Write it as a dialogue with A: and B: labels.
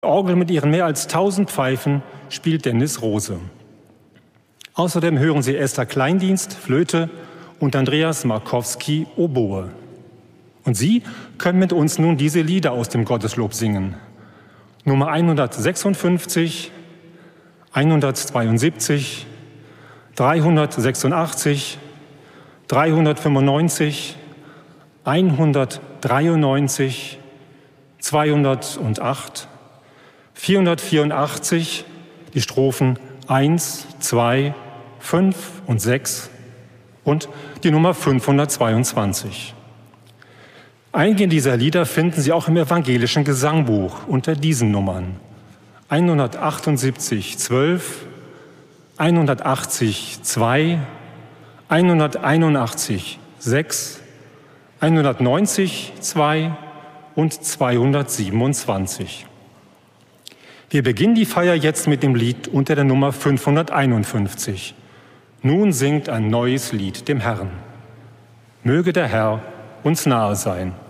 A: Orgel mit ihren mehr als 1000 Pfeifen spielt Dennis Rose. Außerdem hören Sie Esther Kleindienst, Flöte und Andreas Markowski, Oboe. Und Sie können mit uns nun diese Lieder aus dem Gotteslob singen. Nummer 156, 172, 386, 395, 193, 208, 484, die Strophen 1, 2, 5 und 6 und die Nummer 522. Einige dieser Lieder finden Sie auch im evangelischen Gesangbuch unter diesen Nummern: 178, 12, 180, 2, 181, 6, 190, 2 und 227. Wir beginnen die Feier jetzt mit dem Lied unter der Nummer 551. Nun singt ein neues Lied dem Herrn. Möge der Herr uns nahe sein.